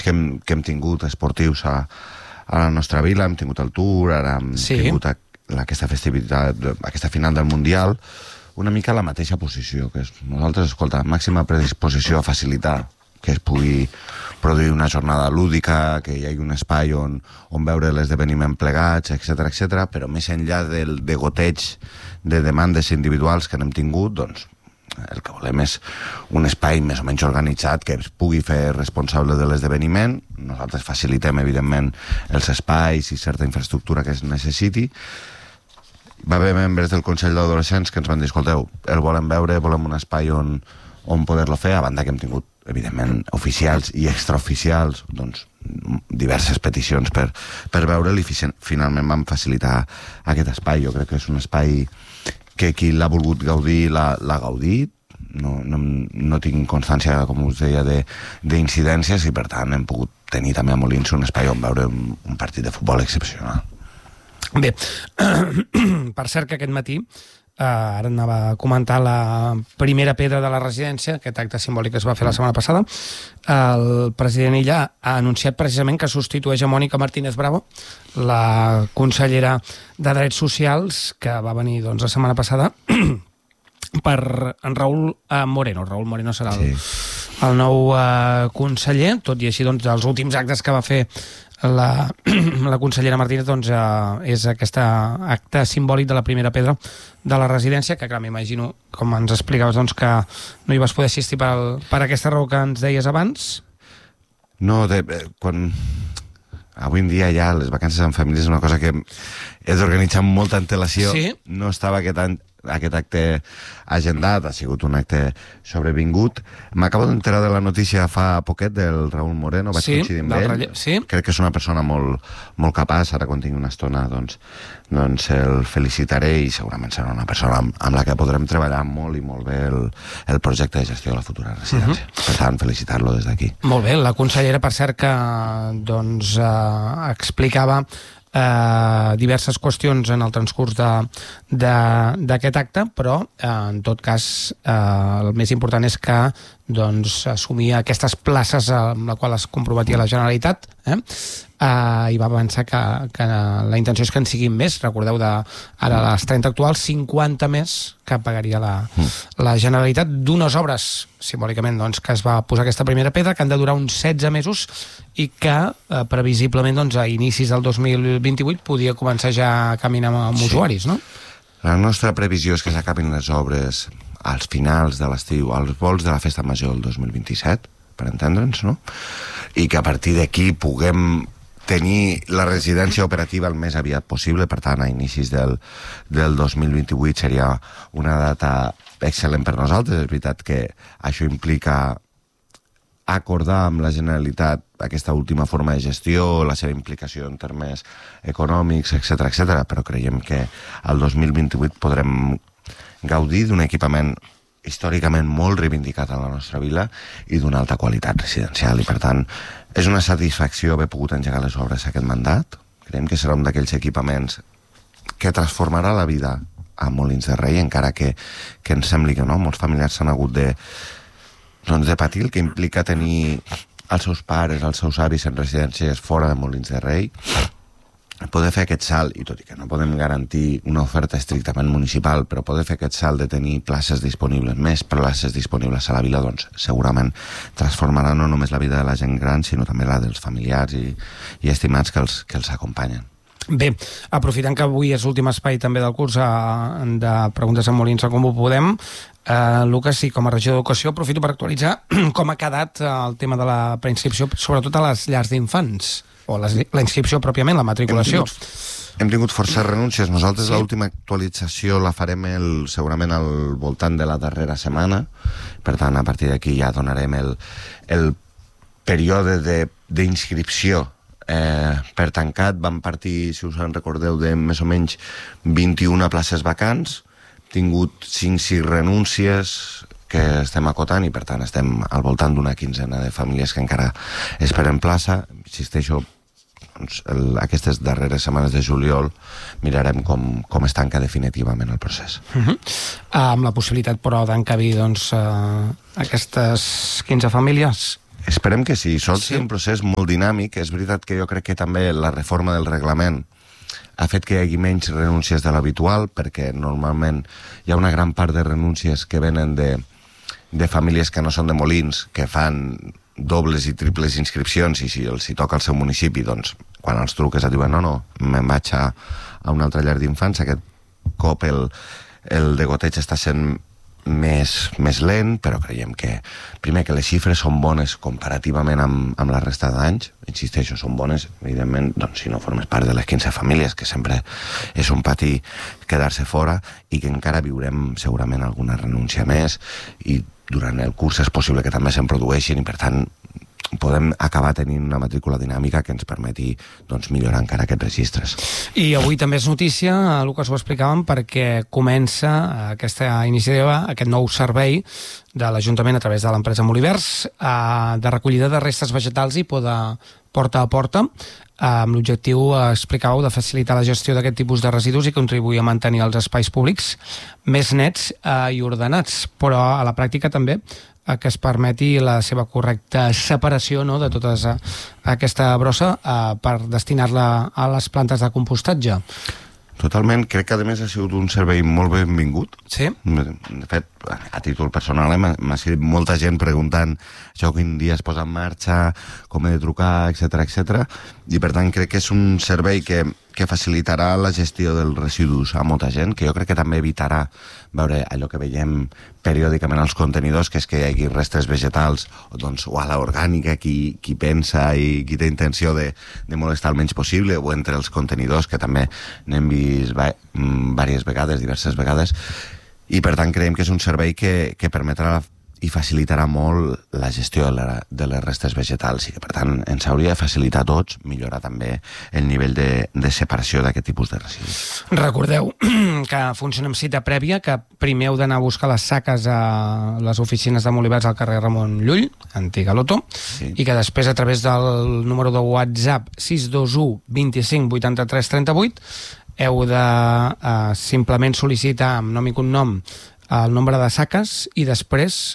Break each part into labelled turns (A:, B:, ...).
A: que hem tingut esportius a la nostra vila, hem tingut el Tour, ara hem tingut aquesta festivitat, aquesta final del Mundial, una mica la mateixa posició, que és nosaltres, escolta, màxima predisposició a facilitar que es pugui produir una jornada lúdica, que hi hagi un espai on veure l'esdeveniment plegats, etc, però més enllà del degoteig de demandes individuals que n'hem tingut, doncs el que volem és un espai més o menys organitzat que es pugui fer responsable de l'esdeveniment. Nosaltres facilitem, evidentment, els espais i certa infraestructura que es necessiti. Va haver membres del Consell d'Adolescents que ens van dir, escolteu, el volem veure, volem un espai on poder-lo fer, a banda que hem tingut, evidentment, oficials i extraoficials, doncs, diverses peticions per veure'l, i finalment vam facilitar aquest espai. Jo crec que és un espai que qui l'ha volgut gaudir l'ha gaudit. No tinc constància, com us deia, d'incidències, i per tant hem pogut tenir també a Molins un espai on veure un partit de futbol excepcional.
B: Bé, per cert que aquest matí ara anava a comentar la primera pedra de la residència, aquest acte simbòlic que es va fer la setmana passada. El president Illa ha anunciat precisament que substitueix a Mònica Martínez Bravo, la consellera de Drets Socials, que va venir la setmana passada, per en Raúl Moreno. Raúl Moreno serà el nou conseller, tot i així els últims actes que va fer la consellera Martínez és aquest acte simbòlic de la primera pedra de la residència, que clar, m'imagino, com ens explicaves, que no hi vas poder assistir per aquesta raó que ens deies abans.
A: No, quan avui en dia ja les vacances en família és una cosa que he d'organitzar amb molta antelació. No estava aquest acte agendat, ha sigut un acte sobrevingut. M'acabo d'enterar de la notícia fa poquet del Raúl Moreno, vaig coincidir amb ell. Crec que és una persona molt capaç. Ara, quan tingui una estona, doncs el felicitaré, i segurament serà una persona amb la que podrem treballar molt i molt bé el projecte de gestió de la futura residència. Per tant, felicitar-lo des d'aquí.
B: Molt bé, la consellera, per cert, que explicava diverses qüestions en el transcurs d'aquest acte, però en tot cas el més important és que assumia aquestes places amb la qual es comprometia la Generalitat, i va avançar que la intenció és que en siguin més. Recordeu, ara les 30 actuals, 50 més que pagaria la Generalitat d'unes obres, simbòlicament, que es va posar aquesta primera pedra, que han de durar uns 16 mesos i que previsiblement a inicis del 2028 podia començar ja a caminar amb usuaris, no?
A: La nostra previsió és que s'acabin les obres als finals de l'estiu, als volts de la Festa Major del 2027, per entendre'ns, no? I que a partir d'aquí puguem tenir la residència operativa el més aviat possible. Per tant, a inicis del 2028 seria una data excel·lent per nosaltres. És veritat que això implica acordar amb la Generalitat aquesta última forma de gestió, la seva implicació en termes econòmics, etc, però creiem que al 2028 podrem gaudir d'un equipament històricament molt reivindicat a la nostra vila i d'una alta qualitat residencial, i per tant és una satisfacció haver pogut engegar les obres aquest mandat. Creiem que serà un d'aquells equipaments que transformarà la vida a Molins de Rei, encara que ens sembli que no, molts familiars s'han hagut de patir el que implica tenir els seus pares, els seus avis en residències fora de Molins de Rei. Poder fer aquest salt, i tot i que no podem garantir una oferta estrictament municipal, però poder fer aquest salt de tenir places disponibles, més places disponibles a la vila, doncs segurament transformarà no només la vida de la gent gran, sinó també la dels familiars i estimats que els acompanyen.
B: Bé, aprofitant que avui és l'últim espai també del curs de Preguntes en Molins a Com ho podem, Lucas, i com a regidor d'Educació aprofito per actualitzar com ha quedat el tema de la preinscripció, sobretot a les llars d'infants, o la inscripció pròpiament, la matriculació.
A: Hem tingut forces renúncies. Nosaltres l'última actualització la farem segurament al voltant de la darrera setmana. Per tant, a partir d'aquí ja donarem el període d'inscripció per tancat. Vam partir, si us en recordeu, de més o menys 21 places vacants. Hem tingut 5-6 renúncies que estem acotant, i per tant estem al voltant d'una quinzena de famílies que encara esperen plaça. Insisteixo, aquestes darreres setmanes de juliol mirarem com es tanca definitivament el procés.
B: Amb la possibilitat, però, d'encabir aquestes 15 famílies?
A: Esperem que sí. Sol ser un procés molt dinàmic. És veritat que jo crec que també la reforma del reglament ha fet que hi hagi menys renúncies de l'habitual, perquè normalment hi ha una gran part de renúncies que venen de famílies que no són de Molins, que fan dobles i triples inscripcions, i si els hi toca al seu municipi, doncs, quan els truques et diuen no, me'n vaig a una altra llar d'infants. Aquest cop el degoteig està sent més lent, però creiem que, primer, que les xifres són bones comparativament amb la resta d'anys. Insisteixo, són bones, evidentment, doncs, si no formes part de les 15 famílies, que sempre és un patir quedar-se fora, i que encara viurem segurament alguna renúncia més, i durant el curs és possible que també se'n produeixin, i per tant podem acabar tenint una matrícula dinàmica que ens permeti, doncs, millorar encara aquests registres.
B: I avui també és notícia, Lucas, ho explicàvem, perquè comença aquesta iniciativa, aquest nou servei de l'Ajuntament a través de l'empresa Molivers de recollida de restes vegetals i poda porta a porta, amb l'objectiu, explicàveu, de facilitar la gestió d'aquest tipus de residus i contribuir a mantenir els espais públics més nets i ordenats, però a la pràctica també que es permeti la seva correcta separació, no?, de tota aquesta brossa per destinar-la a les plantes de compostatge.
A: Totalment. Crec que, a més, ha sigut un servei molt benvingut.
B: Sí.
A: De fet, a títol personal, m'ha sigut molta gent preguntant això quin dia es posa en marxa, com he de trucar, etc. I, per tant, crec que és un servei que facilitarà la gestió dels residus a molta gent, que jo crec que també evitarà veure allò que veiem periòdicament als contenidors, que és que hi hagi restes vegetals o a l'orgànica qui pensa i qui té intenció de molestar el menys possible, o entre els contenidors, que també n'hem vist diverses vegades, i per tant creiem que és un servei que permetrà i facilitarà molt la gestió de les restes vegetals, i que per tant ens hauria de facilitar a tots millorar també el nivell de separació d'aquest tipus de residus.
B: Recordeu que funciona amb cita prèvia, que primer heu d'anar a buscar les saques a les oficines de Molivers al carrer Ramon Llull, antiga Loto, sí, i que després a través del número de WhatsApp 621 25 83 38 heu de simplement sol·licitar amb nom i cognom el nombre de saques i després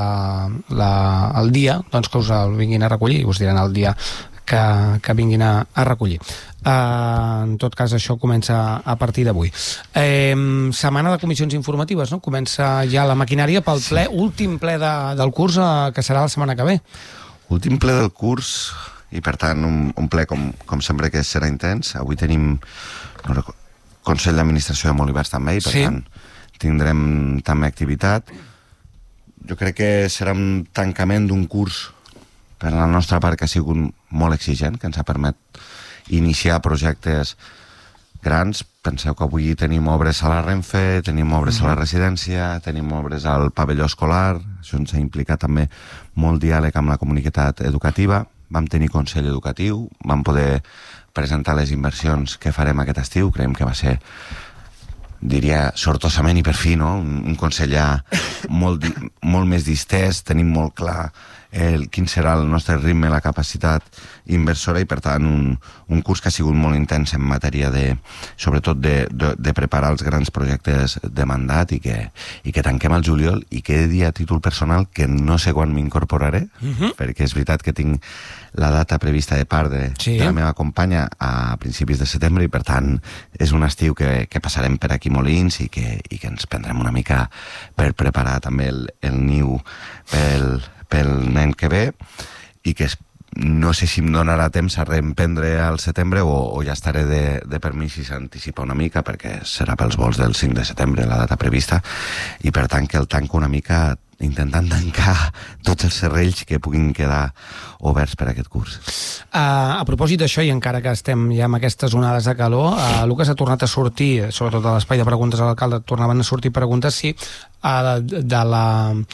B: el dia, doncs, que us el vinguin a recollir, i us diran el dia que vinguin a recollir. En tot cas, això comença a partir d'avui. Setmana de comissions informatives, no? Comença ja la maquinària pel ple, últim ple del curs, que serà la setmana que ve.
A: Últim ple del curs, i per tant un ple com sempre que serà intens. Avui tenim Consell d'Administració de Molivers també, i per tant tindrem també activitat. Jo crec que serà un tancament d'un curs per la nostra part que ha sigut molt exigent, que ens ha permès iniciar projectes grans. Penseu que avui tenim obres a la Renfe, tenim obres a la residència, tenim obres al pavelló escolar. Això ens ha implicat també molt diàleg amb la comunitat educativa. Vam tenir consell educatiu, vam poder presentar les inversions que farem aquest estiu. Creiem que va ser, diria, sortosament i per fi, no? Un consell ja molt més distès. Tenim molt clar quin serà el nostre ritme, la capacitat inversora, i per tant un curs que ha sigut molt intens en matèria sobretot de preparar els grans projectes de mandat, i que tanquem al juliol, i que he de dir a títol personal que no sé quan m'incorporaré, perquè és veritat que tinc la data prevista de part de la meva companya a principis de setembre, i per tant és un estiu que passarem per aquí Molins, i que ens prendrem una mica per preparar també el niu pel nen que ve, i que no sé si em donarà temps a reemprendre al setembre o ja estaré de permís si s'anticipa una mica, perquè serà pels vols del 5 de setembre la data prevista, i per tant que el tanco una mica intentant tancar tots els serrells que puguin quedar oberts per aquest curs.
B: A propòsit d'això, i encara que estem ja amb aquestes onades de calor, Lucas, ha tornat a sortir, sobretot a l'espai de preguntes a l'alcalde, tornaven a sortir preguntes de la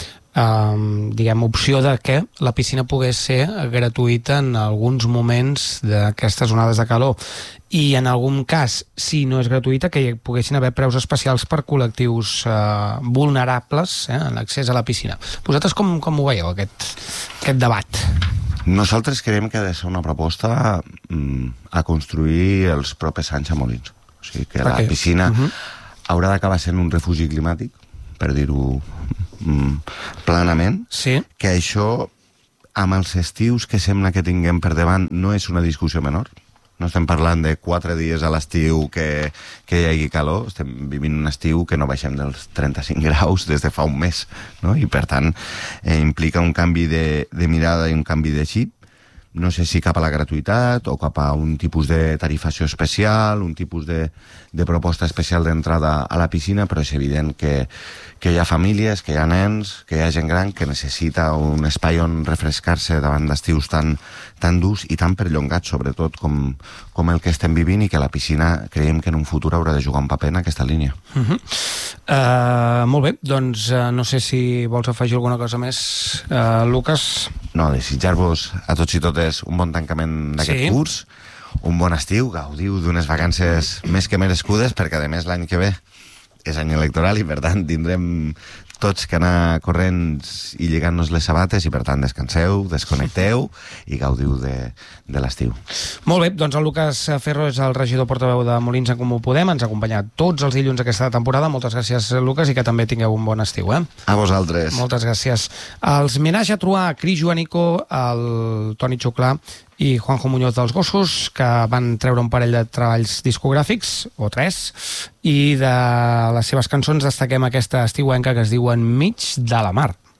B: diguem, opció de que la piscina pogués ser gratuïta en alguns moments d'aquestes onades de calor, i en algun cas, si no és gratuïta, que hi poguessin haver preus especials per col·lectius vulnerables en l'accés a la piscina. Vosaltres com ho veieu, aquest debat?
A: Nosaltres creiem que ha de ser una proposta a construir els propers anys a Molins. O sigui, que la piscina haurà d'acabar sent un refugi climàtic, per dir-ho planament, que això amb els estius que sembla que tinguem per davant, no és una discussió menor. No estem parlant de 4 dies a l'estiu que hi hagi calor, estem vivint un estiu que no baixem dels 35 graus des de fa un mes, no? I per tant implica un canvi de mirada i un canvi de xip. No sé si cap a la gratuïtat o cap a un tipus de tarifació especial, un tipus de proposta especial d'entrada a la piscina, però és evident que hi ha famílies, que hi ha nens, que hi ha gent gran que necessita un espai on refrescar-se davant d'estius tan durs i tan perllongats, sobretot com el que estem vivint, i que la piscina creiem que en un futur haurà de jugar un paper en aquesta línia.
B: Molt bé, doncs no sé si vols afegir alguna cosa més, Lucas.
A: No, desitjar-vos a tots i totes un bon tancament d'aquest curs, un bon estiu, gaudiu d'unes vacances més que merescudes, perquè a més l'any que ve és any electoral i per tant tindrem tots que anar corrents i lligant-nos les sabates, i per tant descanseu, desconnecteu i gaudiu de l'estiu.
B: Molt bé, doncs el Lucas Ferro és el regidor portaveu de Molins en Comú Podem, ens ha acompanyat tots els dilluns aquesta temporada. Moltes gràcies, Lucas, i que també tingueu un bon estiu.
A: A vosaltres.
B: Moltes gràcies. Els Menage a Trois, Cris Joanico, el Toni Xuclà i Juanjo Muñoz dels Gossos, que van treure un parell de treballs discogràfics, o 3, i de les seves cançons destaquem aquesta estiuenca que es diuen Mig de la Mar.